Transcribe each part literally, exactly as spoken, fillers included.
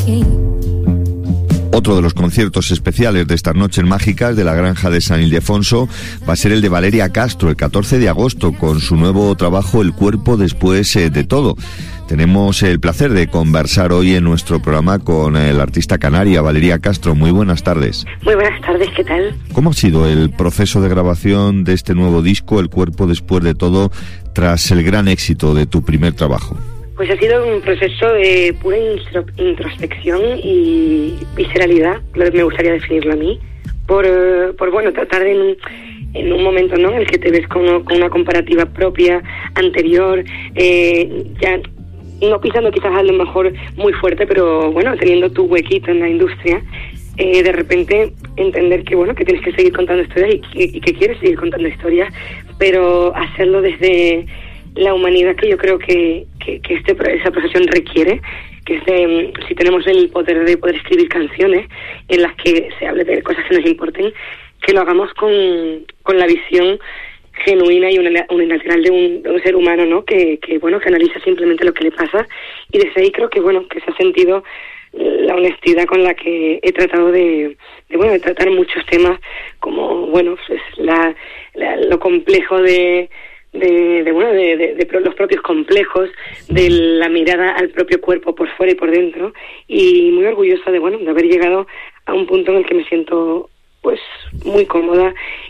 Otro de los conciertos especiales de estas noches mágicas de la Granja de San Ildefonso va a ser el de Valeria Castro, el catorce de agosto, con su nuevo trabajo El cuerpo después eh, de todo. Tenemos el placer de conversar hoy en nuestro programa con el artista canaria Valeria Castro. Muy buenas tardes. Muy buenas tardes, ¿qué tal? ¿Cómo ha sido el proceso de grabación de este nuevo disco, El cuerpo después de todo, tras el gran éxito de tu primer trabajo? Pues ha sido un proceso de pura introspección y visceralidad, me gustaría definirlo a mí, por, por bueno, tratar de en, en un momento, ¿no?, en el que te ves con, con una comparativa propia, anterior, eh, ya no pisando quizás a lo mejor muy fuerte, pero bueno, teniendo tu huequito en la industria, eh, de repente entender que bueno, que tienes que seguir contando historias y que, y que quieres seguir contando historias, pero hacerlo desde la humanidad que yo creo que, que, que este, esa profesión requiere, que es de, si tenemos el poder de poder escribir canciones en las que se hable de cosas que nos importen, que lo hagamos con, con la visión genuina y unilateral de un, de un ser humano, ¿no?, que, que bueno, que analiza simplemente lo que le pasa, y desde ahí creo que bueno, que se ha sentido la honestidad con la que he tratado de, de bueno, de tratar muchos temas, como bueno, pues la, la lo complejo de De, de bueno de, de, de los propios complejos, de la mirada al propio cuerpo por fuera y por dentro, y muy orgullosa de bueno de haber llegado a un punto en el que me siento pues muy cómoda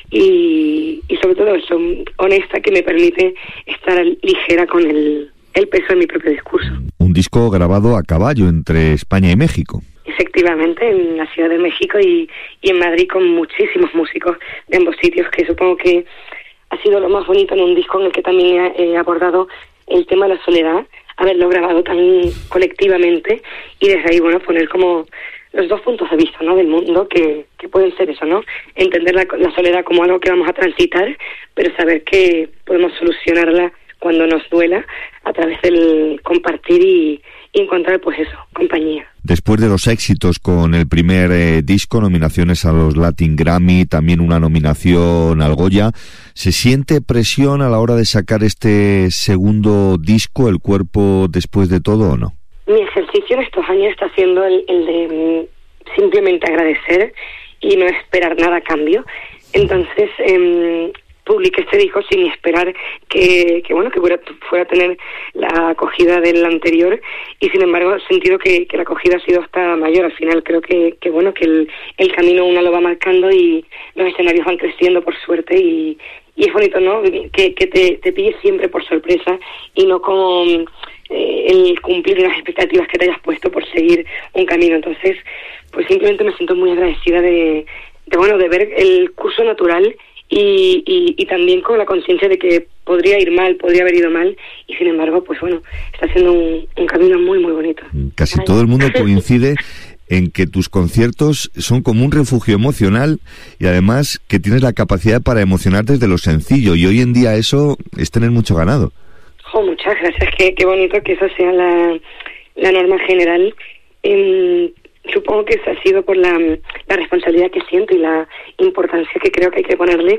y, y sobre todo eso, honesta, que me permite estar ligera con el, el peso de mi propio discurso. Un disco grabado a caballo entre España y México. Efectivamente, en la Ciudad de México y, y en Madrid, con muchísimos músicos de ambos sitios, que supongo que ha sido lo más bonito en un disco en el que también he, he abordado el tema de la soledad, haberlo grabado tan colectivamente y desde ahí, bueno, poner como los dos puntos de vista, ¿no?, del mundo, que, que pueden ser eso, ¿no? Entender la, la soledad como algo que vamos a transitar, pero saber que podemos solucionarla cuando nos duela a través del compartir y, y encontrar, pues eso, compañía. Después de los éxitos con el primer eh, disco, nominaciones a los Latin Grammy, también una nominación al Goya, ¿se siente presión a la hora de sacar este segundo disco, El cuerpo después de todo, o no? Mi ejercicio en estos años está siendo el, el de mm, simplemente agradecer y no esperar nada a cambio. Entonces, eh, publiqué este disco sin esperar que, que bueno, que fuera, fuera a tener la acogida del anterior, y sin embargo he sentido que, que la acogida ha sido hasta mayor. Al final creo que, que bueno, que el, el camino uno lo va marcando y los escenarios van creciendo, por suerte, y, y es bonito, ¿no?, que, que te, te pille siempre por sorpresa y no como eh, el cumplir unas expectativas que te hayas puesto por seguir un camino. Entonces, pues simplemente me siento muy agradecida de, de bueno, de ver el curso natural. Y, y, y también con la conciencia de que podría ir mal, podría haber ido mal, y sin embargo, pues bueno, está siendo un, un camino muy, muy bonito. Casi todo el mundo coincide en que tus conciertos son como un refugio emocional y además que tienes la capacidad para emocionar desde lo sencillo, y hoy en día eso es tener mucho ganado. Oh, muchas gracias, qué, qué bonito que eso sea la, la norma general. Eh, Supongo que eso ha sido por la, la responsabilidad que siento y la importancia que creo que hay que ponerle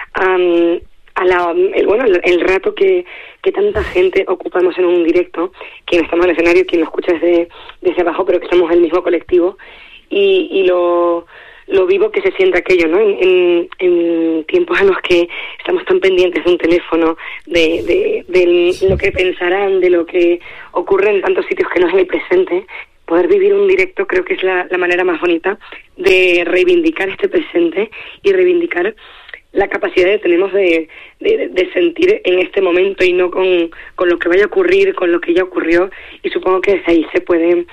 um, a la, el, bueno, el, el rato que, que tanta gente ocupamos en un directo, quien estamos en el escenario, quien lo escucha desde, desde abajo, pero que somos el mismo colectivo, y, y lo, lo vivo que se siente aquello, ¿no? En, en, en tiempos en los que estamos tan pendientes de un teléfono, de, de, de lo que pensarán, de lo que ocurre en tantos sitios que no es en el presente. Poder vivir un directo creo que es la, la manera más bonita de reivindicar este presente y reivindicar la capacidad que tenemos de, de, de sentir en este momento, y no con, con lo que vaya a ocurrir, con lo que ya ocurrió. Y supongo que desde ahí se puede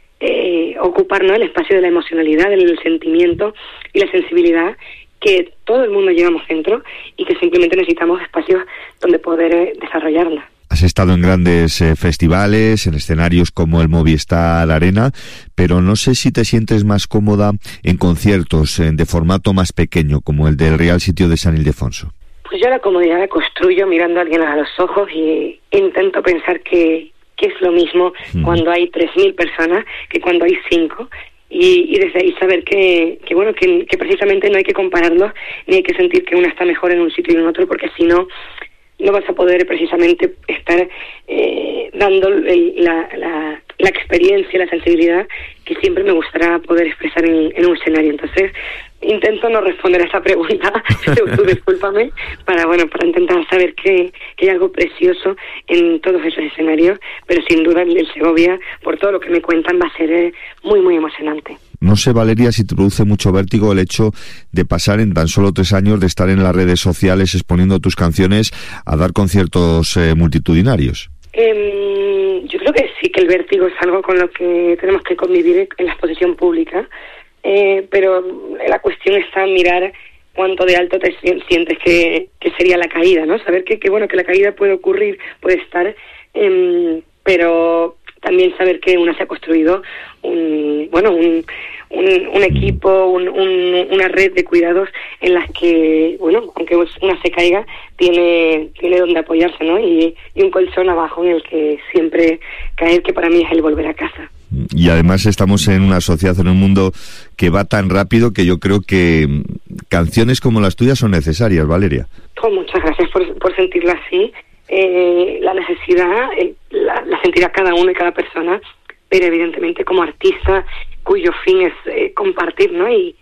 eh, ocupar, ¿no?, el espacio de la emocionalidad, del sentimiento y la sensibilidad que todo el mundo llevamos dentro, y que simplemente necesitamos espacios donde poder eh, desarrollarla. Has estado en grandes eh, festivales, en escenarios como el Movistar Arena, pero no sé si te sientes más cómoda en conciertos eh, de formato más pequeño, como el del Real Sitio de San Ildefonso. Pues yo la comodidad la construyo mirando a alguien a los ojos y intento pensar que, que es lo mismo mm. cuando hay tres mil personas que cuando hay cinco. Y, y desde ahí saber que, que bueno, que, que precisamente no hay que compararlos, ni hay que sentir que una está mejor en un sitio y en otro, porque si no, no vas a poder precisamente estar eh, dando el, la, la, la experiencia, la sensibilidad que siempre me gustará poder expresar en, en un escenario. Entonces, intento no responder a esa pregunta, tú discúlpame, para bueno, para intentar saber que, que hay algo precioso en todos esos escenarios, pero sin duda el del Segovia, por todo lo que me cuentan, va a ser eh, muy, muy emocionante. No sé, Valeria, si te produce mucho vértigo el hecho de pasar en tan solo tres años de estar en las redes sociales exponiendo tus canciones a dar conciertos eh, multitudinarios. Eh, yo creo que sí, que el vértigo es algo con lo que tenemos que convivir en la exposición pública, eh, pero la cuestión está en mirar cuánto de alto te sientes que, que sería la caída, ¿no? Saber que, que bueno, que la caída puede ocurrir, puede estar, eh, pero también saber que una se ha construido un, bueno, un, un, un equipo, un, un, una red de cuidados en las que, bueno, aunque una se caiga, tiene, tiene donde apoyarse, ¿no? Y, y un colchón abajo en el que siempre caer, que para mí es el volver a casa. Y además estamos en una sociedad, en un mundo que va tan rápido que yo creo que canciones como las tuyas son necesarias, Valeria. Oh, muchas gracias por, por sentirlo así. Eh, la necesidad eh, la, la sentirá cada uno y cada persona, pero evidentemente como artista cuyo fin es eh, compartir, ¿no? Y,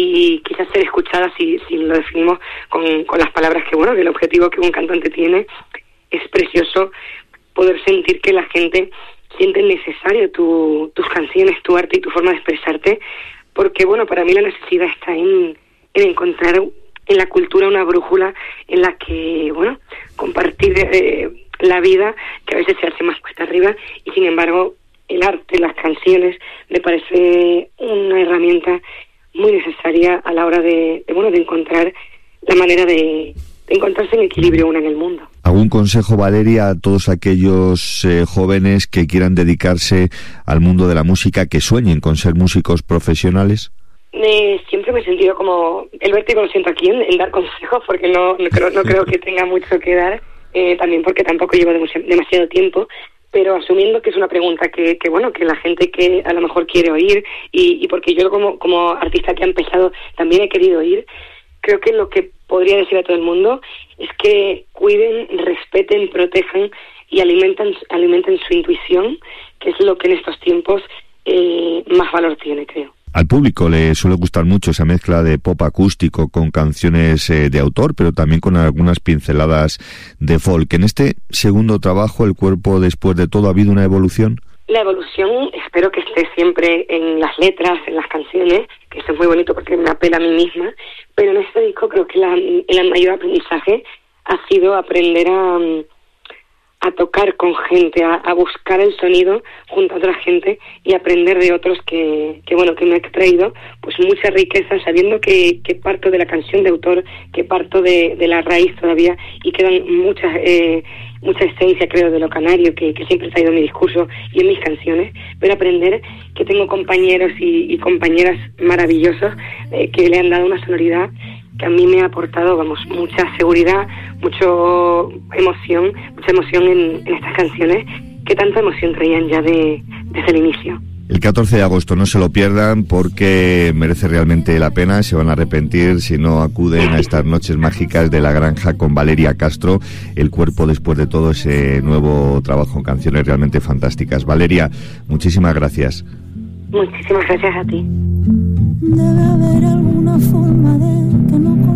y quizás ser escuchada, si, si lo definimos con, con las palabras que, bueno, que el objetivo que un cantante tiene, es precioso poder sentir que la gente siente necesario tu, tus canciones, tu arte y tu forma de expresarte, porque, bueno, para mí la necesidad está en, en encontrar en la cultura una brújula en la que, bueno, compartir eh, la vida, que a veces se hace más cuesta arriba, y sin embargo el arte, las canciones, me parece una herramienta muy necesaria a la hora de, de bueno, de encontrar la manera de, de encontrarse en equilibrio una en el mundo. ¿Algún consejo, Valeria, a todos aquellos eh, jóvenes que quieran dedicarse al mundo de la música, que sueñen con ser músicos profesionales? Eh, siempre me he sentido como, el vértigo lo siento aquí en, en dar consejos, porque no, no, creo, no creo que tenga mucho que dar, eh, también porque tampoco llevo demasiado, demasiado tiempo, pero asumiendo que es una pregunta que, que bueno, que la gente que a lo mejor quiere oír, y, y porque yo como, como artista que ha empezado también he querido oír, creo que lo que podría decir a todo el mundo es que cuiden, respeten, protejan y alimenten, alimenten su intuición, que es lo que en estos tiempos eh, más valor tiene, creo. Al público le suele gustar mucho esa mezcla de pop acústico con canciones eh, de autor, pero también con algunas pinceladas de folk. En este segundo trabajo, El cuerpo después de todo, ¿ha habido una evolución? La evolución espero que esté siempre en las letras, en las canciones, que eso es muy bonito porque me apela a mí misma, pero en este disco creo que la, el mayor aprendizaje ha sido aprender a... a tocar con gente, a, a buscar el sonido junto a otra gente y aprender de otros que, que bueno, que me ha extraído pues mucha riqueza, sabiendo que, que parto de la canción de autor, que parto de, de la raíz todavía, y quedan muchas eh, mucha esencia, creo, de lo canario, que, que siempre he traído en mi discurso y en mis canciones, pero aprender que tengo compañeros y, y compañeras maravillosos eh, que le han dado una sonoridad que a mí me ha aportado, vamos, mucha seguridad, mucho emoción, mucha emoción en, en estas canciones que tanta emoción traían ya de, desde el inicio. El catorce de agosto, no se lo pierdan porque merece realmente la pena, se van a arrepentir si no acuden a estas noches mágicas de La Granja con Valeria Castro, El cuerpo después de todo, ese nuevo trabajo, canciones realmente fantásticas. Valeria, muchísimas gracias. Muchísimas gracias a ti. Debe haber alguna forma de que no